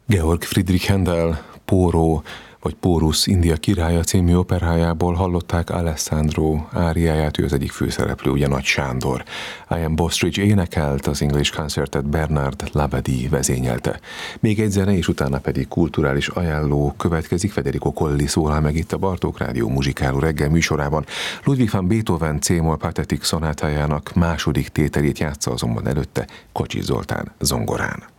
Georg Friedrich Händel Póró vagy Pórus India királya című operájából hallották Alessandro áriáját, ő az egyik főszereplő, ugye Nagy Sándor. Ian Bostridge énekelt, az English Concertet Bernard Labadie vezényelte. Még egy zene, és utána pedig kulturális ajánló következik. Federico Colli szólal meg itt a Bartók Rádió muzsikáló reggel műsorában. Ludwig van Beethoven C-moll patetik szonátájának második tételét játsza azonban előtte Kocsis Zoltán zongorán.